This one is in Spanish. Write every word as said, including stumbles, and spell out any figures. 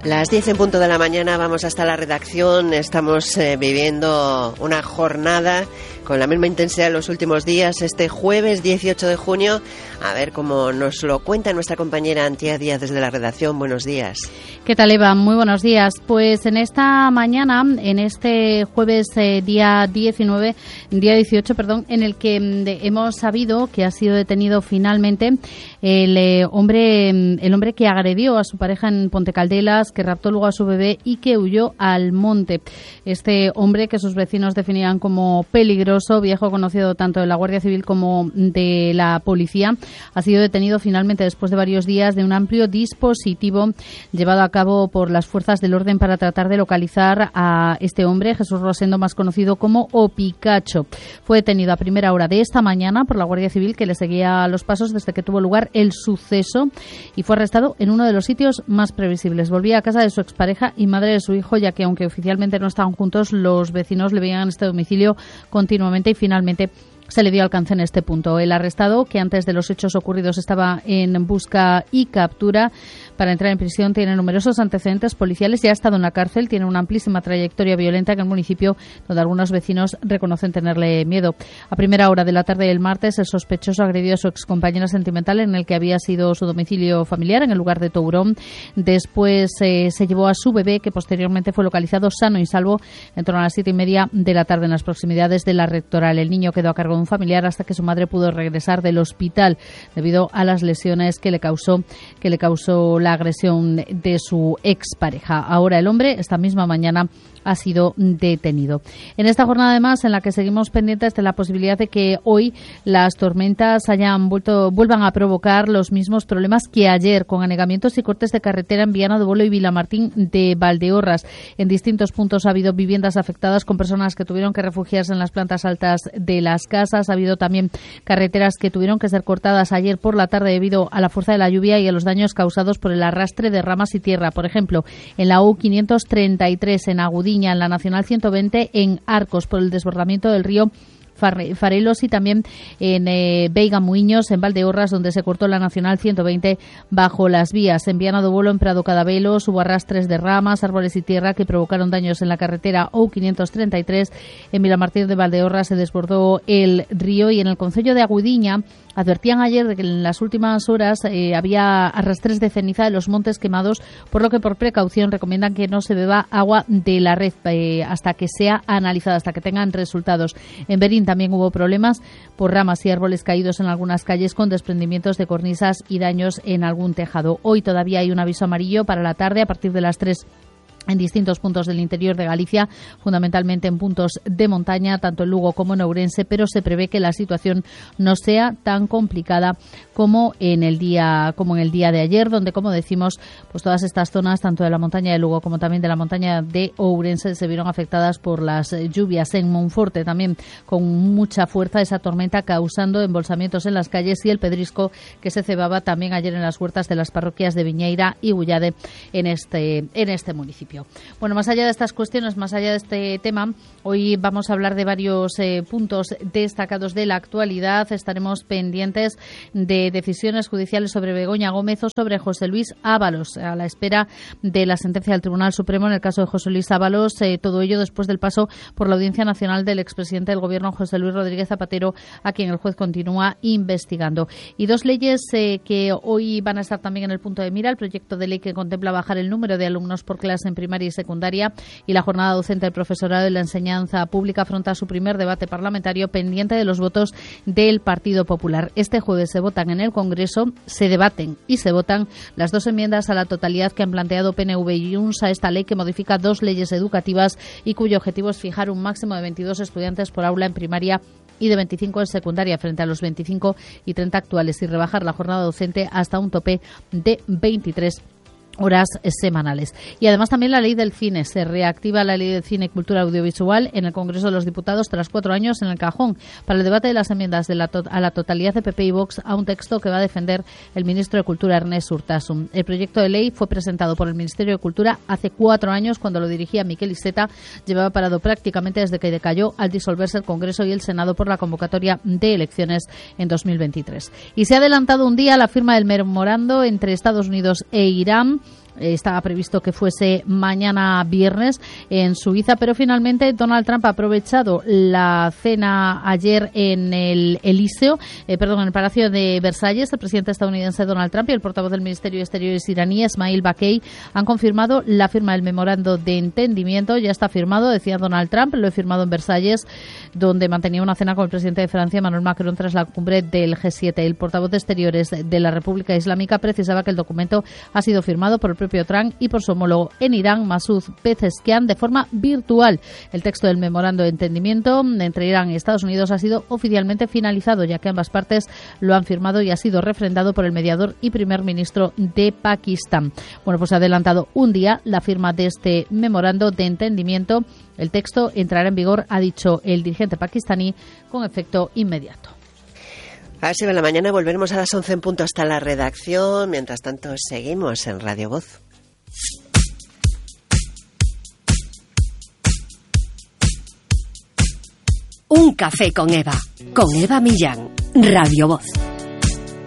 Las diez en punto de la mañana, vamos hasta la redacción. Estamos eh, viviendo una jornada con la misma intensidad en los últimos días, este jueves dieciocho de junio. A ver cómo nos lo cuenta nuestra compañera Antía Díaz desde la redacción. Buenos días. ¿Qué tal, Eva? Muy buenos días. Pues en esta mañana, en este jueves eh, día diecinueve, día dieciocho, perdón, en el que de, hemos sabido que ha sido detenido finalmente el eh, hombre, el hombre que agredió a su pareja en Pontecaldelas, que raptó luego a su bebé y que huyó al monte. Este hombre, que sus vecinos definían como peligroso, viejo conocido tanto de la Guardia Civil como de la policía, ha sido detenido finalmente después de varios días de un amplio dispositivo llevado a cabo por las fuerzas del orden para tratar de localizar a este hombre, Jesús Rosendo, más conocido como O Picacho. Fue detenido a primera hora de esta mañana por la Guardia Civil, que le seguía los pasos desde que tuvo lugar el suceso, y fue arrestado en uno de los sitios más previsibles. Volvía a casa de su expareja y madre de su hijo, ya que aunque oficialmente no estaban juntos, los vecinos le veían en este domicilio continuamente y finalmente se le dio alcance en este punto. El arrestado, que antes de los hechos ocurridos estaba en busca y captura para entrar en prisión, tiene numerosos antecedentes policiales y ha estado en la cárcel. Tiene una amplísima trayectoria violenta en el municipio, donde algunos vecinos reconocen tenerle miedo. A primera hora de la tarde del martes, el sospechoso agredió a su excompañera sentimental en el que había sido su domicilio familiar, en el lugar de Tourón. Después eh, se llevó a su bebé, que posteriormente fue localizado sano y salvo en torno a las siete y media de la tarde en las proximidades de la Rectoral. El niño quedó a cargo de un familiar hasta que su madre pudo regresar del hospital debido a las lesiones que le causó que le causó la agresión de su expareja. Ahora el hombre, esta misma mañana, ha sido detenido. En esta jornada, además, en la que seguimos pendientes de la posibilidad de que hoy las tormentas hayan vuelto, vuelvan a provocar los mismos problemas que ayer, con anegamientos y cortes de carretera en Viana do Bolo y Vilamartín de Valdeorras. En distintos puntos ha habido viviendas afectadas, con personas que tuvieron que refugiarse en las plantas altas de las casas. Ha habido también carreteras que tuvieron que ser cortadas ayer por la tarde debido a la fuerza de la lluvia y a los daños causados por el arrastre de ramas y tierra. Por ejemplo, en la U quinientos treinta y tres en Agudín, en la Nacional ciento veinte en Arcos, por el desbordamiento del río Farelos, y también en eh, Veiga Muiños, en Valdeorras, donde se cortó la Nacional ciento veinte bajo las vías. En Viana do Bolo, en Prado Cadavelos, hubo arrastres de ramas, árboles y tierra que provocaron daños en la carretera O quinientos treinta y tres. En Vilamartín de Valdeorras se desbordó el río, y en el concello de Agudiña advertían ayer de que en las últimas horas eh, había arrastres de ceniza de los montes quemados, por lo que por precaución recomiendan que no se beba agua de la red eh, hasta que sea analizada, hasta que tengan resultados. En Berín también hubo problemas por ramas y árboles caídos en algunas calles, con desprendimientos de cornisas y daños en algún tejado. Hoy todavía hay un aviso amarillo para la tarde a partir de las tres en distintos puntos del interior de Galicia, fundamentalmente en puntos de montaña, tanto en Lugo como en Ourense, pero se prevé que la situación no sea tan complicada como en el día como en el día de ayer, donde, como decimos, pues todas estas zonas, tanto de la montaña de Lugo como también de la montaña de Ourense, se vieron afectadas por las lluvias. En Monforte también con mucha fuerza esa tormenta, causando embolsamientos en las calles y el pedrisco que se cebaba también ayer en las huertas de las parroquias de Viñeira y Bullade en este en este municipio. Bueno, más allá de estas cuestiones, más allá de este tema, hoy vamos a hablar de varios eh, puntos destacados de la actualidad. Estaremos pendientes de decisiones judiciales sobre Begoña Gómez o sobre José Luis Ábalos, a la espera de la sentencia del Tribunal Supremo en el caso de José Luis Ábalos. Eh, todo ello después del paso por la Audiencia Nacional del expresidente del Gobierno, José Luis Rodríguez Zapatero, a quien el juez continúa investigando. Y dos leyes eh, que hoy van a estar también en el punto de mira: el proyecto de ley que contempla bajar el número de alumnos por clase en primaria y secundaria, y la jornada docente del profesorado de la enseñanza pública afronta su primer debate parlamentario, pendiente de los votos del Partido Popular. Este jueves se votan en el Congreso, se debaten y se votan las dos enmiendas a la totalidad que han planteado P N V y Junts a esta ley, que modifica dos leyes educativas y cuyo objetivo es fijar un máximo de veintidós estudiantes por aula en primaria y de veinticinco en secundaria frente a los veinticinco y treinta actuales, y rebajar la jornada docente hasta un tope de veintitrés horas semanales. Y además también la ley del cine. Se reactiva la ley del cine y cultura audiovisual en el Congreso de los Diputados tras cuatro años en el cajón para el debate de las enmiendas de la to- a la totalidad de P P y Vox a un texto que va a defender el ministro de Cultura, Ernest Urtasun. El proyecto de ley fue presentado por el Ministerio de Cultura hace cuatro años, cuando lo dirigía Miquel Iceta. Llevaba parado prácticamente desde que decayó al disolverse el Congreso y el Senado por la convocatoria de elecciones en dos mil veintitrés. Y se ha adelantado un día la firma del memorando entre Estados Unidos e Irán. Estaba previsto que fuese mañana viernes en Suiza, pero finalmente Donald Trump ha aprovechado la cena ayer en el Elíseo, eh, perdón, en el Palacio de Versalles. El presidente estadounidense Donald Trump y el portavoz del Ministerio de Exteriores iraní, Esmail Bakei, han confirmado la firma del memorando de entendimiento. Ya está firmado, decía Donald Trump, lo he firmado en Versalles, donde mantenía una cena con el presidente de Francia, Emmanuel Macron, tras la cumbre del G siete. El portavoz de Exteriores de la República Islámica precisaba que el documento ha sido firmado por el propio Trump y por su homólogo en Irán, Masoud Pezeshkian, de forma virtual. El texto del memorando de entendimiento entre Irán y Estados Unidos ha sido oficialmente finalizado, ya que ambas partes lo han firmado y ha sido refrendado por el mediador y primer ministro de Pakistán. Bueno, pues ha adelantado un día la firma de este memorando de entendimiento. El texto entrará en vigor, ha dicho el dirigente pakistaní, con efecto inmediato. A ver si en la mañana volveremos a las once en punto hasta la redacción. Mientras tanto, seguimos en Radio Voz. Un café con Eva, con Eva Millán, Radio Voz.